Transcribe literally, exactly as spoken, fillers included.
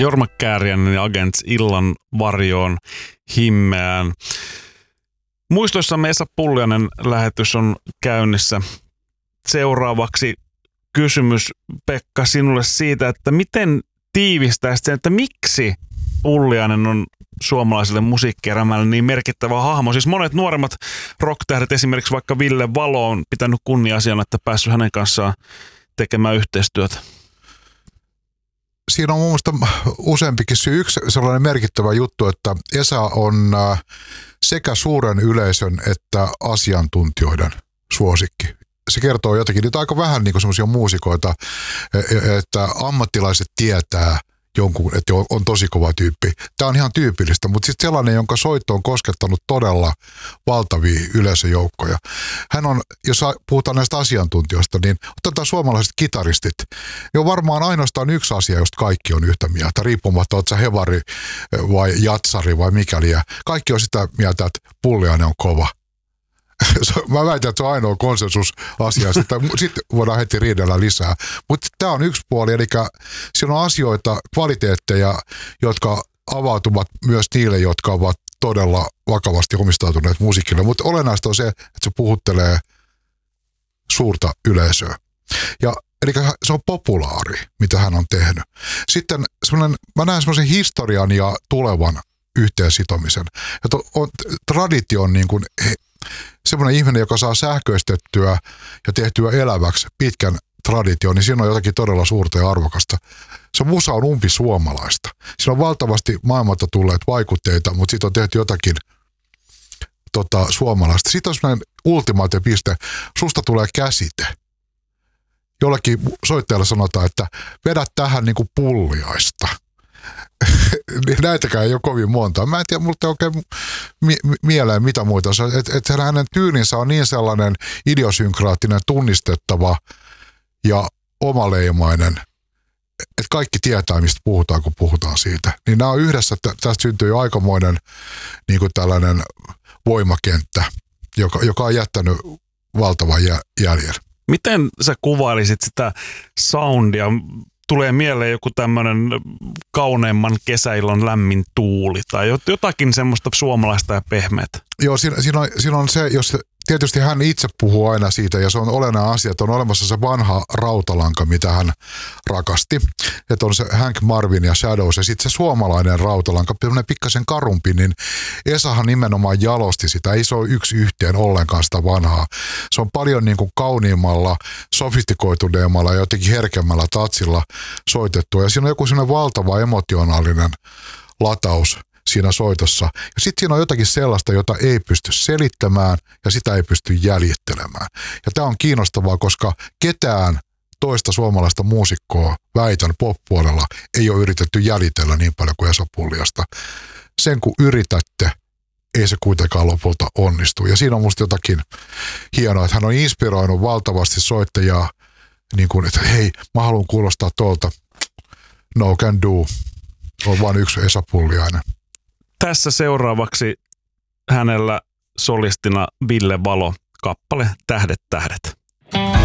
Jorma Kääriäinen ja Agents illan varjoon himmeään. Muistoissamme Esa Pulliainen lähetys on käynnissä. Seuraavaksi kysymys, Pekka, sinulle siitä, että miten tiivistäisit sen, että miksi Pulliainen on suomalaiselle musiikkielämälle niin merkittävä hahmo. Siis monet nuoremmat rocktähdet, esimerkiksi vaikka Ville Valo, on pitänyt kunnia-asiana, että päässyt hänen kanssaan tekemään yhteistyötä. Siinä on mun mielestä useampikin syy. Yksi sellainen merkittävä juttu, että Esa on sekä suuren yleisön että asiantuntijoiden suosikki. Se kertoo jotakin, nyt aika vähän niin kuin semmoisia muusikoita, että ammattilaiset tietää jonkun, että on tosi kova tyyppi. Tämä on ihan tyypillistä, mutta sitten sellainen, jonka soitto on koskettanut todella valtavia yleisöjoukkoja. Hän on, jos puhutaan näistä asiantuntijoista, niin otetaan suomalaiset kitaristit. Ja on varmaan ainoastaan yksi asia, josta kaikki on yhtä mieltä, riippumatta, oletko sä hevari vai jatsari vai mikäli. Kaikki on sitä mieltä, että Pulliainen on kova. Mä väitän, että se on ainoa konsensusasia. Sitten voidaan heti riidellä lisää. Mutta tämä on yksi puoli, eli siinä on asioita, kvaliteetteja, jotka avautuvat myös niille, jotka ovat todella vakavasti omistautuneet musiikille. Mutta olennaista on se, että se puhuttelee suurta yleisöä. Ja, eli se on populaari, mitä hän on tehnyt. Sitten mä näen semmoisen historian ja tulevan yhteensitomisen. Että on, traditio on niin kuin semmoinen ihminen, joka saa sähköistettyä ja tehtyä eläväksi pitkän tradition, niin siinä on jotakin todella suurta ja arvokasta. Se musa on umpi suomalaista. Siinä on valtavasti maailmalta tulleet vaikutteita, mutta siitä on tehty jotakin tota, suomalaista. Sitten on semmoinen ultimaatipiste. Susta tulee käsite. Jollakin soittajalla sanotaan, että vedä tähän niin kuin Pulliaista. Näitäkään ei ole kovin monta. Mä en tiedä, mulla ei oikein mi- mieleen mitä muita. Että et hänen tyylinsä on niin sellainen idiosynkraattinen, tunnistettava ja omaleimainen, että kaikki tietää, mistä puhutaan, kun puhutaan siitä. Niin nämä on yhdessä, tästä syntyy jo aikamoinen niin kuin tällainen voimakenttä, joka, joka on jättänyt valtavan jä- jäljen. Miten sä kuvailisit sitä soundia? Tulee mieleen joku tämmöinen kauneimman kesäillan lämmin tuuli tai jotakin semmoista suomalaista ja pehmeätä. Joo, siinä, siinä, on, siinä on se, jos tietysti hän itse puhuu aina siitä ja se on olennainen asia, että on olemassa se vanha rautalanka, mitä hän rakasti. Että on se Hank Marvin ja Shadows ja sitten se suomalainen rautalanka, semmoinen pikkasen karumpi, niin Esahan nimenomaan jalosti sitä. Ei se ole yksi yhteen ollenkaan sitä vanhaa. Se on paljon niin kuin kauniimmalla, sofistikoituneemmalla ja jotenkin herkemmällä tatsilla soitettua. Ja siinä on joku semmoinen valtava emotionaalinen lataus siinä soitossa. Ja sitten siinä on jotakin sellaista, jota ei pysty selittämään ja sitä ei pysty jäljittelemään. Ja tämä on kiinnostavaa, koska ketään toista suomalaista muusikkoa, väitän pop-puolella, ei ole yritetty jäljitellä niin paljon kuin Esa Pulliasta. Sen kun yritätte, ei se kuitenkaan lopulta onnistu. Ja siinä on musta jotakin hienoa, että hän on inspiroinut valtavasti soittajaa, niin kuin, että hei, mä haluan kuulostaa tuolta. No can do. On vain yksi Esa Pulliainen. Tässä seuraavaksi hänellä solistina Ville Valo, kappale Tähdet tähdet.